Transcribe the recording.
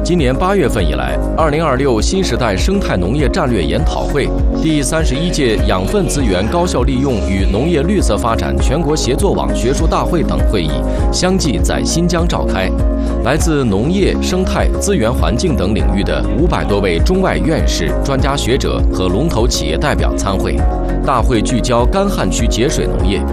今年8月份以来，2026新时代生态农业战略研讨会、第31届养分资源高效利用与农业绿色发展全国协作网学术大会等会议相继在新疆召开。来自农业、生态、资源环境等领域的500多位中外院士、专家学者和龙头企业代表参会。大会聚焦干旱区节水农业、